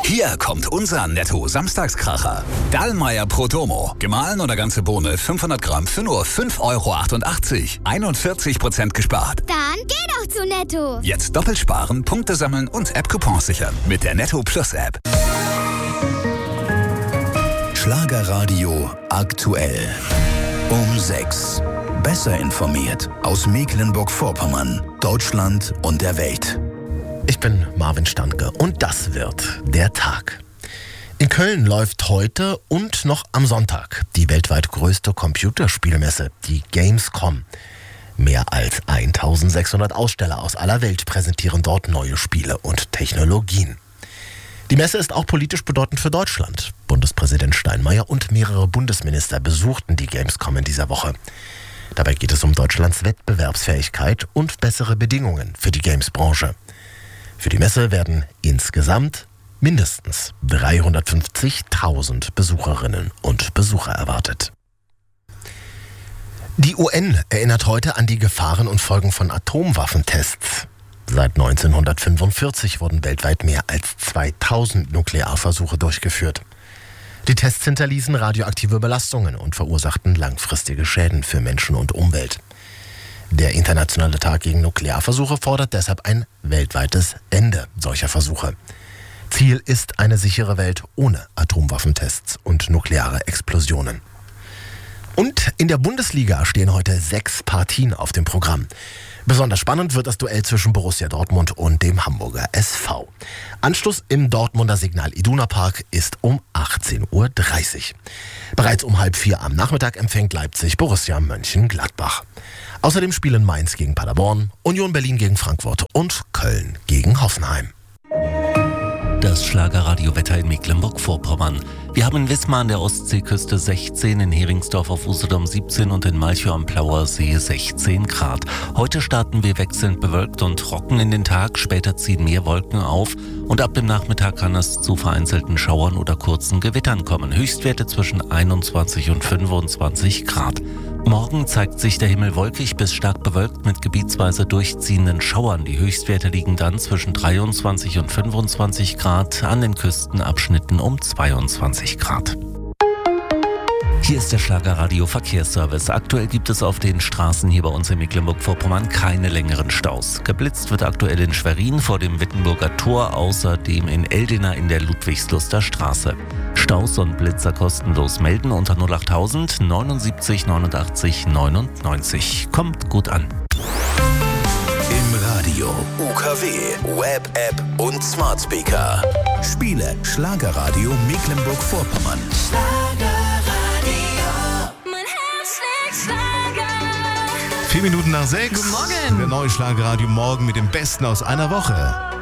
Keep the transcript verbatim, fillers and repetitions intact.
Hier kommt unser Netto-Samstagskracher. Dallmayr Prodomo. Gemahlen oder ganze Bohne fünfhundert Gramm für nur fünf Euro achtundachtzig. einundvierzig Prozent gespart. Dann geh doch zu Netto. Jetzt doppelt sparen, Punkte sammeln und App-Coupons sichern mit der Netto Plus App. Schlagerradio aktuell. Um sechs. Besser informiert aus Mecklenburg-Vorpommern, Deutschland und der Welt. Ich bin Marvin Standke und das wird der Tag. In Köln läuft heute und noch am Sonntag die weltweit größte Computerspielmesse, die Gamescom. Mehr als eintausendsechshundert Aussteller aus aller Welt präsentieren dort neue Spiele und Technologien. Die Messe ist auch politisch bedeutend für Deutschland. Bundespräsident Steinmeier und mehrere Bundesminister besuchten die Gamescom in dieser Woche. Dabei geht es um Deutschlands Wettbewerbsfähigkeit und bessere Bedingungen für die Games-Branche. Für die Messe werden insgesamt mindestens dreihundertfünfzigtausend Besucherinnen und Besucher erwartet. Die U N erinnert heute an die Gefahren und Folgen von Atomwaffentests. Seit neunzehnhundertfünfundvierzig wurden weltweit mehr als zweitausend Nuklearversuche durchgeführt. Die Tests hinterließen radioaktive Belastungen und verursachten langfristige Schäden für Menschen und Umwelt. Der Internationale Tag gegen Nuklearversuche fordert deshalb ein weltweites Ende solcher Versuche. Ziel ist eine sichere Welt ohne Atomwaffentests und nukleare Explosionen. Und in der Bundesliga stehen heute sechs Partien auf dem Programm. Besonders spannend wird das Duell zwischen Borussia Dortmund und dem Hamburger S V. Anschluss im Dortmunder Signal Iduna Park ist um achtzehn Uhr dreißig. Bereits um halb vier am Nachmittag empfängt Leipzig Borussia Mönchengladbach. Außerdem spielen Mainz gegen Paderborn, Union Berlin gegen Frankfurt und Köln gegen Hoffenheim. Das Schlagerradio-Wetter in Mecklenburg-Vorpommern. Wir haben in Wismar an der Ostseeküste sechzehn, in Heringsdorf auf Usedom siebzehn und in Malchow am Plauer See sechzehn Grad. Heute starten wir wechselnd bewölkt und trocken in den Tag. Später ziehen mehr Wolken auf und ab dem Nachmittag kann es zu vereinzelten Schauern oder kurzen Gewittern kommen. Höchstwerte zwischen einundzwanzig und fünfundzwanzig Grad. Morgen zeigt sich der Himmel wolkig bis stark bewölkt mit gebietsweise durchziehenden Schauern. Die Höchstwerte liegen dann zwischen dreiundzwanzig und fünfundzwanzig Grad, an den Küstenabschnitten um zweiundzwanzig Grad. Hier ist der Schlagerradio Verkehrsservice. Aktuell gibt es auf den Straßen hier bei uns in Mecklenburg-Vorpommern keine längeren Staus. Geblitzt wird aktuell in Schwerin vor dem Wittenburger Tor, außerdem in Eldena in der Ludwigsluster Straße. Staus und Blitzer kostenlos melden unter null achttausend neunundsiebzig neunundachtzig neunundneunzig. Kommt gut an. Im Radio, U K W, Web, App und Smart Speaker. Spiele Schlagerradio Mecklenburg-Vorpommern. Vier Minuten nach sechs. Guten Morgen. Der neue Schlagerradio morgen mit dem Besten aus einer Woche.